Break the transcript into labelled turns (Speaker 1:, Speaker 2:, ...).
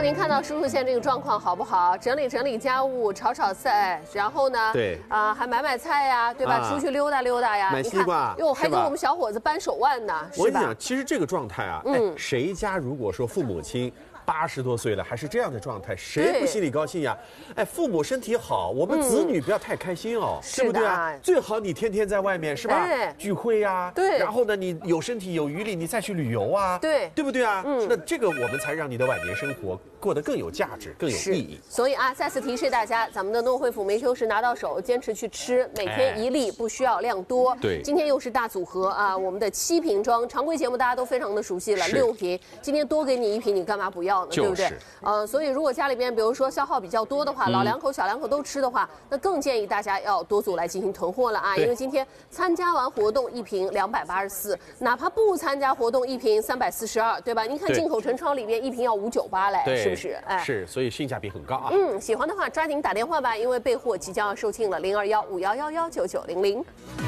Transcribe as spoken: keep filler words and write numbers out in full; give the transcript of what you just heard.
Speaker 1: 您看到叔叔现在这个状况好不好？整理整理家务，炒炒菜，然后呢，
Speaker 2: 对
Speaker 1: 啊、呃，还买买菜呀，对吧？
Speaker 2: 啊、
Speaker 1: 出去溜达溜达呀，
Speaker 2: 买西瓜，
Speaker 1: 哟，还给我们小伙子扳手腕呢，
Speaker 2: 我跟你讲，其实这个状态啊，
Speaker 1: 嗯，
Speaker 2: 哎，谁家如果说父母亲八十多岁了还是这样的状态，谁不心里高兴呀？哎，父母身体好，我们子女不要太开心哦，
Speaker 1: 嗯、
Speaker 2: 对不对啊？最好你天天在外面是吧？
Speaker 1: 哎、
Speaker 2: 聚会呀，
Speaker 1: 对，
Speaker 2: 然后呢，你有身体有余力，你再去旅游啊，
Speaker 1: 对，
Speaker 2: 对不对啊？
Speaker 1: 嗯，
Speaker 2: 那这个我们才让你的晚年生活过得更有价值、更有意义。
Speaker 1: 所以啊，再次提示大家，咱们的诺惠辅梅秋实拿到手，坚持去吃，每天一粒，不需要量多。
Speaker 2: 哎、对，
Speaker 1: 今天又是大组合啊，我们的七瓶装，常规节目大家都非常的熟悉了，六瓶，今天多给你一瓶，你干嘛不要呢？
Speaker 2: 就是、
Speaker 1: 对不对？呃，所以如果家里边比如说消耗比较多的话，嗯、老两口、小两口都吃的话，那更建议大家要多组来进行囤货了啊，因为今天参加完活动一瓶两百八十四，哪怕不参加活动一瓶三百四十二，对吧？您看进口陈窗里边一瓶要五九八嘞，是不是？
Speaker 2: 哎，是，所以性价比很高啊。
Speaker 1: 嗯，喜欢的话抓紧打电话吧，因为备货即将要售罄了，零二幺五幺幺幺九九零零。